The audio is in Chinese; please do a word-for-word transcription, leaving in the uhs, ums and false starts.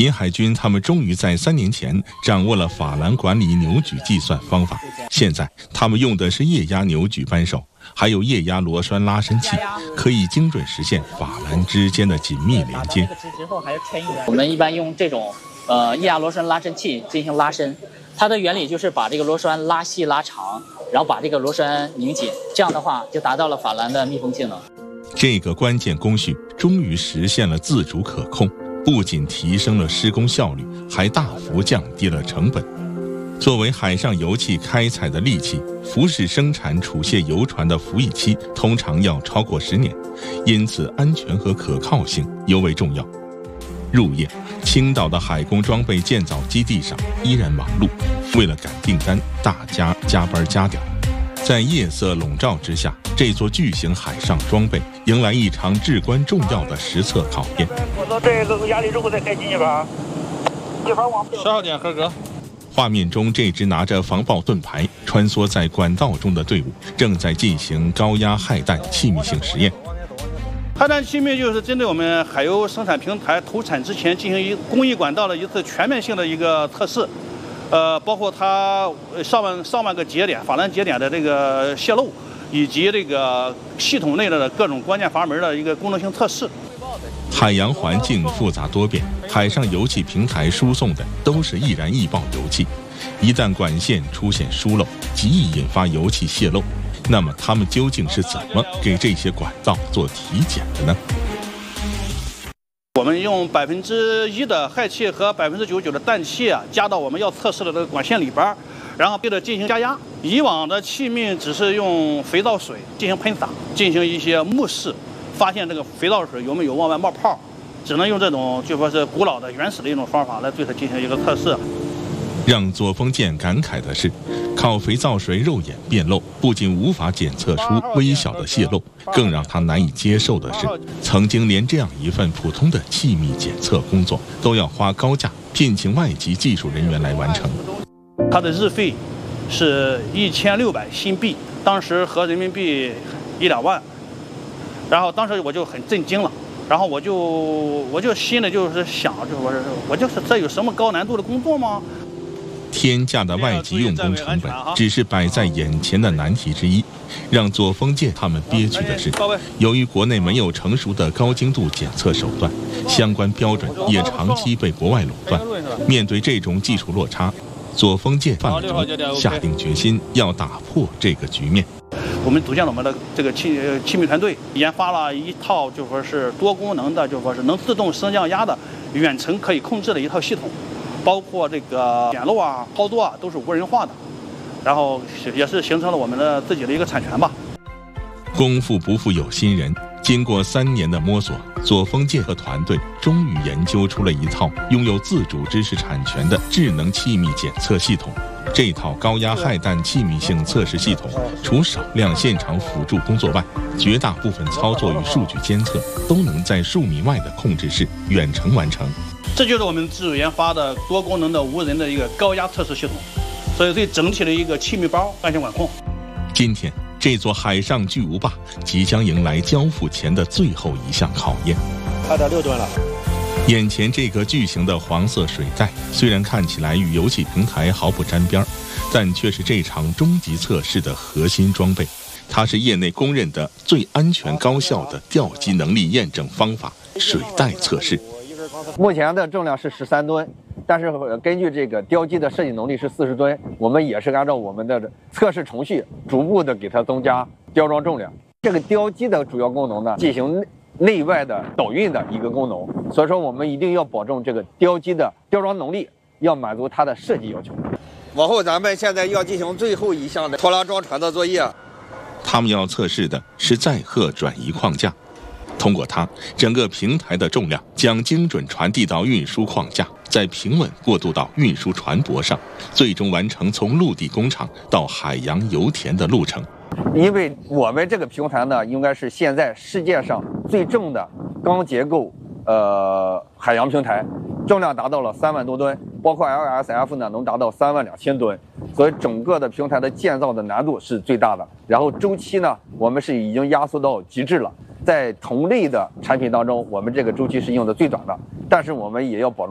银海军他们终于在三年前掌握了法兰管理扭矩计算方法，现在他们用的是液压扭矩扳手，还有液压螺栓拉伸器，可以精准实现法兰之间的紧密连接。 我们一般用这种呃液压螺栓拉伸器进行拉伸，它的原理就是把这个螺栓拉细拉长，然后把这个螺栓拧紧，这样的话就达到了法兰的密封性能。 这个关键工序终于实现了自主可控，不仅提升了施工效率，还大幅降低了成本。作为海上油气开采的利器，浮式生产储卸油船的服役期通常要超过十年，因此安全和可靠性尤为重要。入夜，青岛的海工装备建造基地上依然忙碌，为了赶订单，大家加班加点。在夜色笼罩之下，这座巨型海上装备迎来一场至关重要的实测考验。 我到这个压力之后再开进去吧，一会儿往十号点合格。 画面中，这支拿着防爆盾牌穿梭在管道中的队伍，正在进行高压氦弹气密性实验。 氦弹气密就是针对我们海油生产平台投产之前进行一工艺管道的一次全面性的一个测试。呃，包括它上万上万个节点、法兰节点的这个泄漏，以及这个系统内的各种关键阀门的一个功能性测试。 海洋环境复杂多变，海上油气平台输送的都是易燃易爆油气，一旦管线出现疏漏，极易引发油气泄漏。那么，他们究竟是怎么给这些管道做体检的呢？ 我们用百分之一的氦气和百分之九十九的氮气啊，加到我们要测试的这个管线里边，然后对着进行加压。以往的气密只是用肥皂水进行喷洒，进行一些目视，发现这个肥皂水有没有往外冒泡，只能用这种就说是古老的原始的一种方法来对它进行一个测试。 让左峰健感慨的是，靠肥皂水肉眼辨漏不仅无法检测出微小的泄漏，更让他难以接受的是，曾经连这样一份普通的气密检测工作都要花高价聘请外籍技术人员来完成。 它的日费是一千六百新币，当时合人民币一两万，然后当时我就很震惊了。然后我就我就心里就是想，就我我就是这有什么高难度的工作吗？ 天价的外籍用工成本只是摆在眼前的难题之一。让左峰健他们憋屈的是，由于国内没有成熟的高精度检测手段，相关标准也长期被国外垄断。面对这种技术落差，左峰健犯了愁，下定决心要打破这个局面。 我们组建了我们的这个气气密团队，研发了一套就说是多功能的，就说是能自动升降压的远程可以控制的一套系统。包括这个检漏啊、操作啊，都是无人化的，然后也是形成了我们的自己的一个产权吧。 功夫不负有心人，经过三年的摸索，左峰健和团队终于研究出了一套拥有自主知识产权的智能气密检测系统。这套高压氦弹气密性测试系统，除少量现场辅助工作外，绝大部分操作与数据监测都能在数米外的控制室远程完成。 这就是我们自主研发的多功能的无人的一个高压测试系统，所以对整体的一个气密包安全管控。 今天，这座海上巨无霸即将迎来交付前的最后一项考验。 二点六吨了。 眼前这个巨型的黄色水袋，虽然看起来与油气平台毫不沾边，但却是这场终极测试的核心装备。它是业内公认的最安全高效的吊机能力验证方法——水袋测试。 目前的重量是十三吨，但是根据这个吊机的设计能力是四十吨，我们也是按照我们的测试程序逐步的给它增加吊装重量。这个吊机的主要功能呢，进行内外的导运的一个功能，所以说我们一定要保证这个吊机的吊装能力要满足它的设计要求。 往后咱们现在要进行最后一项的拖拉装船的作业。 他们要测试的是载荷转移框架。通过它，整个平台的重量将精准传递到运输框架，再平稳过渡到运输船舶上，最终完成从陆地工厂到海洋油田的路程。 因为我们这个平台呢，应该是现在世界上最重的钢结构呃海洋平台，重量达到了三万多吨，包括 L S F 呢能达到三万两千吨，所以整个的平台的建造的难度是最大的。然后周期呢，我们是已经压缩到极致了。在同类的产品当中，我们这个周期是用的最短的，但是我们也要保证